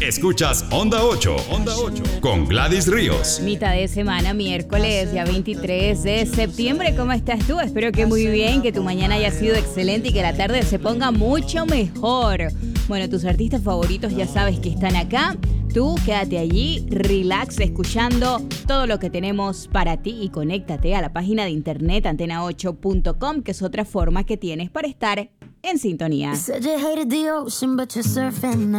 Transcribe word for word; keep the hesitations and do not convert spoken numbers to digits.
Escuchas Onda ocho, Onda ocho, con Gladys Ríos. Mitad de semana, miércoles, ya veintitrés de septiembre. ¿Cómo estás tú? Espero que muy bien, que tu mañana haya sido excelente y que la tarde se ponga mucho mejor. Bueno, tus artistas favoritos ya sabes que están acá. Tú quédate allí, relax, escuchando todo lo que tenemos para ti y conéctate a la página de internet antena ocho punto com, que es otra forma que tienes para estar en sintonía.